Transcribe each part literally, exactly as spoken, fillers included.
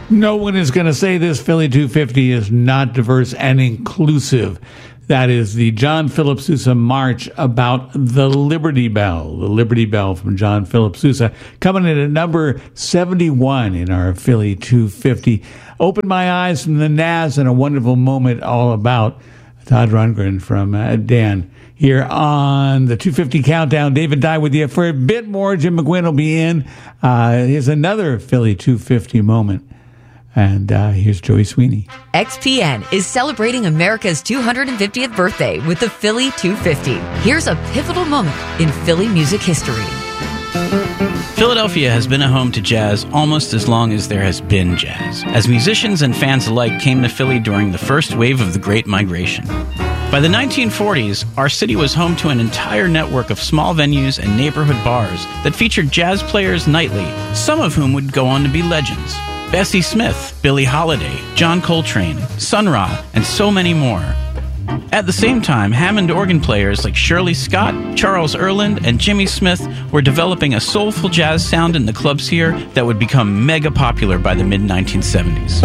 No one is going to say this Philly two fifty is not diverse and inclusive. That is the John Philip Sousa March about the Liberty Bell. The Liberty Bell from John Philip Sousa coming in at number seventy-one in our Philly two fifty. Open My Eyes from the N A S and A Wonderful Moment all about Todd Rundgren from uh, Dan. Here on the two fifty Countdown, David Dye with you for a bit more. Jim McGuinn will be in. Uh, here's another Philly two fifty moment. And uh, here's Joey Sweeney. X P N is celebrating America's two hundred fiftieth birthday with the Philly two fifty. Here's a pivotal moment in Philly music history. Philadelphia has been a home to jazz almost as long as there has been jazz, as musicians and fans alike came to Philly during the first wave of the Great Migration. By the nineteen forties, our city was home to an entire network of small venues and neighborhood bars that featured jazz players nightly, some of whom would go on to be legends. Bessie Smith, Billie Holiday, John Coltrane, Sun Ra, and so many more. At the same time, Hammond organ players like Shirley Scott, Charles Erland, and Jimmy Smith were developing a soulful jazz sound in the clubs here that would become mega popular by the mid nineteen seventies.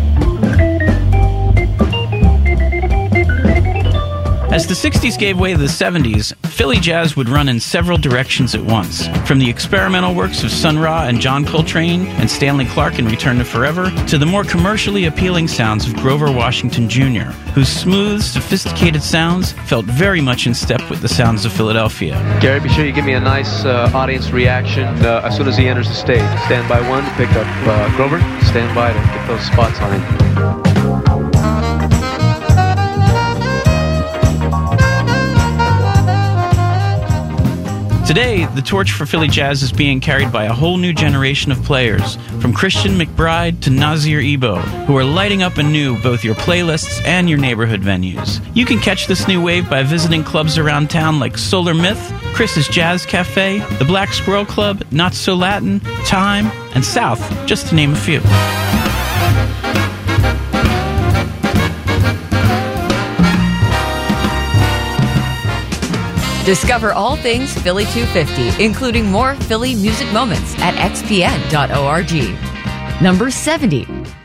As the sixties gave way to the seventies, Philly jazz would run in several directions at once, from the experimental works of Sun Ra and John Coltrane and Stanley Clarke in Return to Forever, to the more commercially appealing sounds of Grover Washington Junior, whose smooth, sophisticated sounds felt very much in step with the sounds of Philadelphia. Gary, be sure you give me a nice uh, audience reaction uh, as soon as he enters the stage. Stand by one to pick up uh, Grover. Stand by to get those spots on him. Today, the torch for Philly jazz is being carried by a whole new generation of players, from Christian McBride to Nazir Ebo, who are lighting up anew both your playlists and your neighborhood venues. You can catch this new wave by visiting clubs around town like Solar Myth, Chris's Jazz Cafe, the Black Squirrel Club, Not So Latin, Time, and South, just to name a few. Discover all things Philly two fifty, including more Philly music moments at x p n dot org. Number seventy.